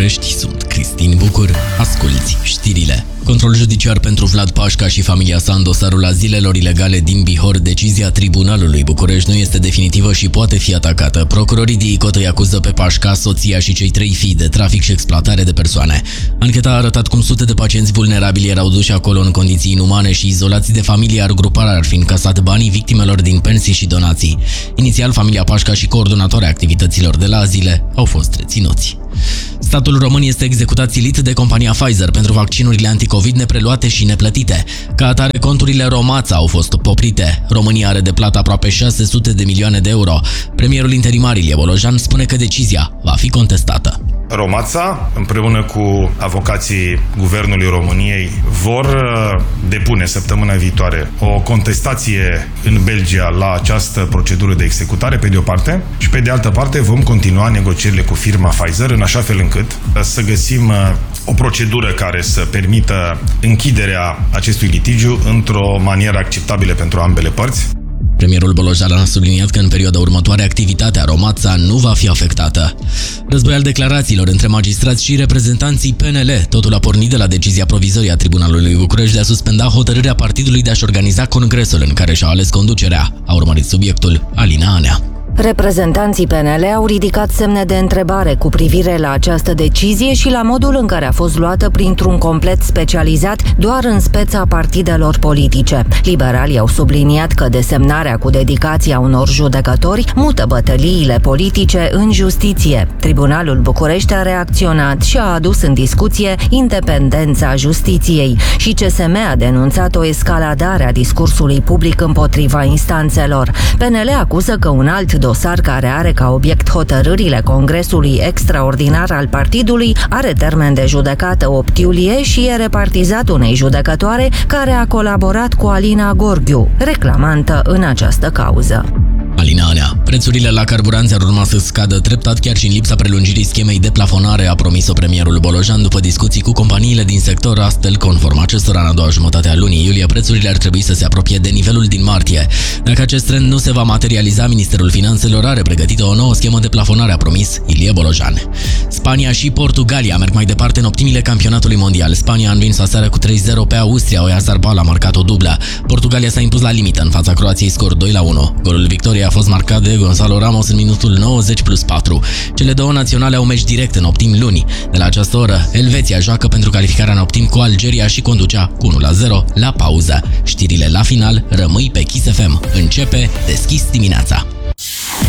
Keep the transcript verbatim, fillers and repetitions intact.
București, sunt Cristin Bucur. Asculți știrile. Control judiciar pentru Vlad Pașca și familia sa în dosarul azilelor ilegale din Bihor. Decizia Tribunalului București nu este definitivă și poate fi atacată. Procurorii din I C O T îi acuză pe Pașca, soția și cei trei fii de trafic și exploatare de persoane. Ancheta a arătat cum sute de pacienți vulnerabili erau duși acolo în condiții inumane și izolați de familie, iar gruparea ar fi încasat banii victimelor din pensii și donații. Inițial, familia Pașca și coordonatoarea activităților de la azile au fost reținuți. Statul român este executat silit de compania Pfizer pentru vaccinurile anticovid nepreluate și neplătite. Ca atare, conturile Romața au fost poprite. România are de plată aproape șase sute de milioane de euro. Premierul interimar Ilie Bolojan spune că decizia va fi contestată. Romața, împreună cu avocații Guvernului României, vor depune săptămâna viitoare o contestație în Belgia la această procedură de executare, pe de o parte, și pe de altă parte vom continua negocierile cu firma Pfizer în așa fel încât să găsim o procedură care să permită închiderea acestui litigiu într-o manieră acceptabilă pentru ambele părți. Premierul Bolojan a subliniat că în perioada următoare activitatea Romața nu va fi afectată. Război al declarațiilor între magistrați și reprezentanții P N L. Totul a pornit de la decizia provizorie a Tribunalului București de a suspenda hotărârea partidului de a-și organiza congresul în care și-a ales conducerea. A urmărit subiectul Alina Anea. Reprezentanții P N L au ridicat semne de întrebare cu privire la această decizie și la modul în care a fost luată printr-un complet specializat doar în speța partidelor politice. Liberalii au subliniat că desemnarea cu dedicația unor judecători mută bătăliile politice în justiție. Tribunalul București a reacționat și a adus în discuție independența justiției și C S M a denunțat o escaladare a discursului public împotriva instanțelor. P N L acuză că un alt dosar care are ca obiect hotărârile Congresului Extraordinar al partidului are termen de judecată opt iulie și e repartizat unei judecătoare care a colaborat cu Alina Gorghiu, reclamantă în această cauză. Alina Anea. Prețurile la carburanți ar urma să scadă treptat chiar și în lipsa prelungirii schemei de plafonare, a promis-o premierul Bolojan după discuții cu companiile din sector. Astfel, conform acestora, în a doua jumătate a lunii iulie, prețurile ar trebui să se apropie de nivelul din martie. Dacă acest trend nu se va materializa, Ministerul Finanțelor are pregătită o nouă schemă de plafonare, a promis Ilie Bolojan. Spania și Portugalia merg mai departe în optimile campionatului mondial. Spania a învins aseară cu trei zero pe Austria, Oiazar Bal a marcat o dublă. Portugalia s-a impus la limită în fața Croației, scor doi la unu. Golul victoriei a fost marcat de Gonzalo Ramos în minutul nouăzeci plus patru. Cele două naționale au meci direct în optim luni. De la această oră, Elveția joacă pentru calificarea în optim cu Algeria și conducea cu unu la zero la pauză. Știrile la final rămâi pe Kiss F M. Începe Deschis dimineața.